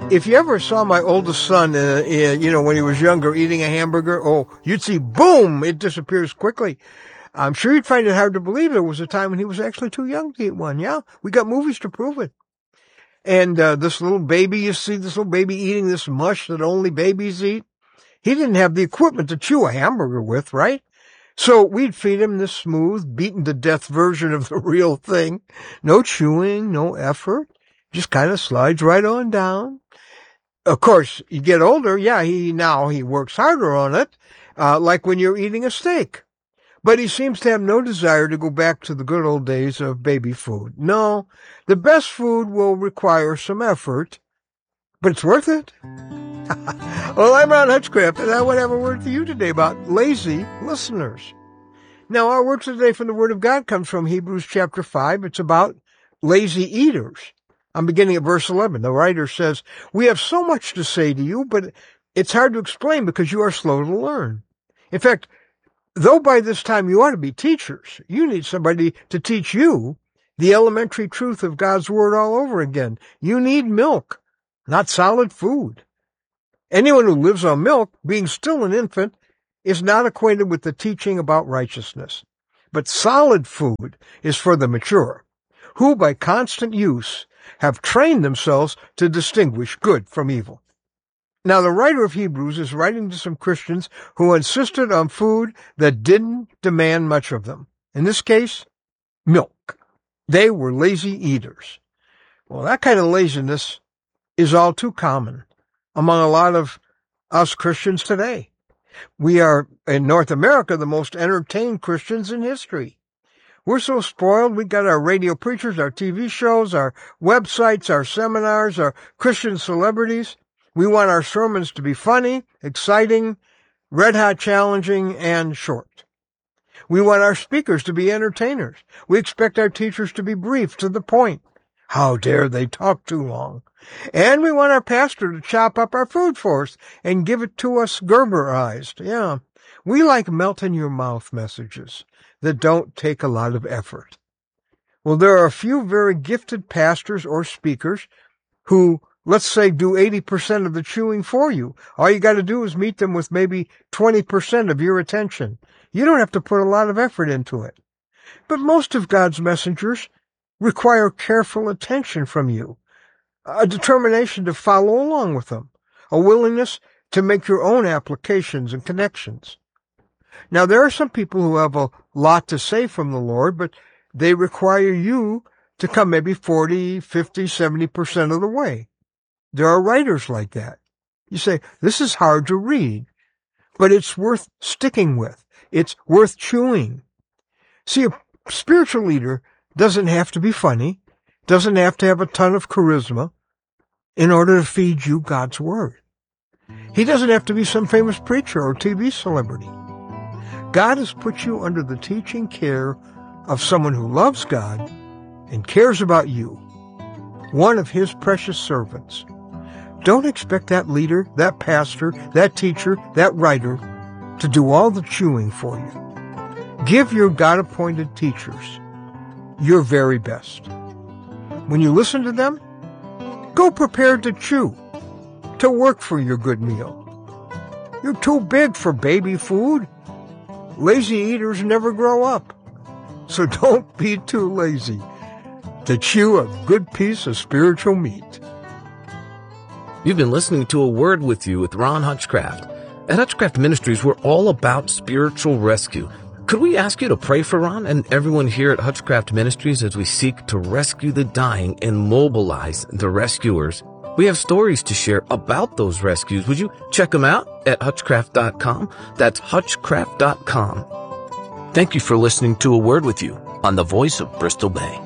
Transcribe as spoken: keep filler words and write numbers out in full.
If you ever saw my oldest son, uh, uh, you know, when he was younger, eating a hamburger, oh, you'd see, boom, it disappears quickly. I'm sure you'd find it hard to believe there was a time when he was actually too young to eat one. Yeah, we got movies to prove it. And uh, this little baby, you see this little baby eating this mush that only babies eat. He didn't have the equipment to chew a hamburger with, right? So we'd feed him this smooth, beaten to death version of the real thing. No chewing, no effort. Just kind of slides right on down. Of course, you get older, yeah, he now he works harder on it, uh, like when you're eating a steak. But he seems to have no desire to go back to the good old days of baby food. No, the best food will require some effort, but it's worth it. Well, I'm Ron Hutchcraft, and I would have a word for you today about lazy listeners. Now, our word today from the Word of God comes from Hebrews chapter five. It's about lazy eaters. I'm beginning at verse eleven. The writer says, "We have so much to say to you, but it's hard to explain because you are slow to learn." In fact, though by this time you ought to be teachers, you need somebody to teach you the elementary truth of God's Word all over again. You need milk, not solid food. Anyone who lives on milk, being still an infant, is not acquainted with the teaching about righteousness. But solid food is for the mature, who by constant use have trained themselves to distinguish good from evil. Now, the writer of Hebrews is writing to some Christians who insisted on food that didn't demand much of them. In this case, milk. They were lazy eaters. Well, that kind of laziness is all too common among a lot of us Christians today. We are, in North America, the most entertained Christians in history. We're so spoiled. We got our radio preachers, our T V shows, our websites, our seminars, our Christian celebrities. We want our sermons to be funny, exciting, red-hot challenging, and short. We want our speakers to be entertainers. We expect our teachers to be brief, to the point. How dare they talk too long? And we want our pastor to chop up our food for us and give it to us Gerberized. Yeah, we like melt-in-your-mouth messages that don't take a lot of effort. Well, there are a few very gifted pastors or speakers who, let's say, do eighty percent of the chewing for you. All you got to do is meet them with maybe twenty percent of your attention. You don't have to put a lot of effort into it. But most of God's messengers require careful attention from you, a determination to follow along with them, a willingness to make your own applications and connections. Now, there are some people who have a lot to say from the Lord, but they require you to come maybe forty, fifty, seventy percent of the way. There are writers like that. You say, this is hard to read, but it's worth sticking with. It's worth chewing. See, a spiritual leader doesn't have to be funny, doesn't have to have a ton of charisma in order to feed you God's Word. He doesn't have to be some famous preacher or T V celebrity. God has put you under the teaching care of someone who loves God and cares about you, one of His precious servants. Don't expect that leader, that pastor, that teacher, that writer to do all the chewing for you. Give your God-appointed teachers your very best. When you listen to them, go prepared to chew, to work for your good meal. You're too big for baby food. Lazy eaters never grow up. So don't be too lazy to chew a good piece of spiritual meat. You've been listening to A Word With You with Ron Hutchcraft. At Hutchcraft Ministries, we're all about spiritual rescue. Could we ask you to pray for Ron and everyone here at Hutchcraft Ministries as we seek to rescue the dying and mobilize the rescuers? We have stories to share about those rescues. Would you check them out at hutchcraft dot com? That's hutchcraft dot com. Thank you for listening to A Word With You on the Voice of Bristol Bay.